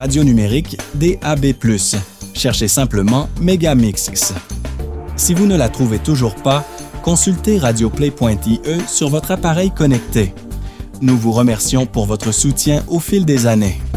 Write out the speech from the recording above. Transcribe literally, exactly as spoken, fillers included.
radio numérique D A B plus. Cherchez simplement Megamix. Si vous ne la trouvez toujours pas, consultez radioplay point I E sur votre appareil connecté. Nous vous remercions pour votre soutien au fil des années.